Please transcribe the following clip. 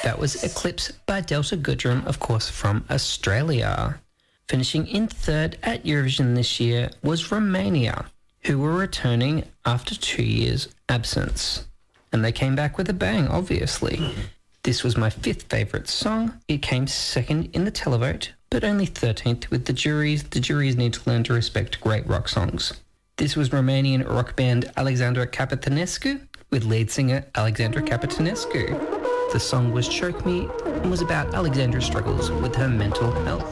That was Eclipse by Delta Goodrem, of course, from Australia. Finishing in third at Eurovision this year was Romania, who were returning after 2 years' absence. And they came back with a bang, obviously. This was my fifth favourite song. It came second in the televote, but only 13th with the juries. The juries need to learn to respect great rock songs. This was Romanian rock band Alexandra Capătănescu with lead singer Alexandra Capătănescu. The song was Choke Me and was about Alexandra's struggles with her mental health.